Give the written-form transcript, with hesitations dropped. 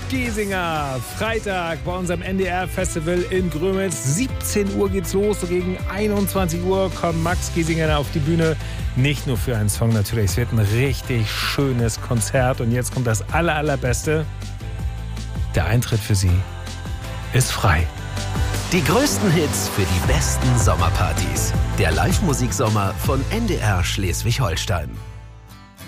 Giesinger. Freitag bei unserem NDR-Festival in Grömitz. 17 Uhr geht's los. So gegen 21 Uhr kommt Max Giesinger auf die Bühne. Nicht nur für einen Song natürlich. Es wird ein richtig schönes Konzert. Und jetzt kommt das Allerbeste. Der Eintritt für Sie ist frei. Die größten Hits für die besten Sommerpartys. Der Live-Musiksommer von NDR Schleswig-Holstein.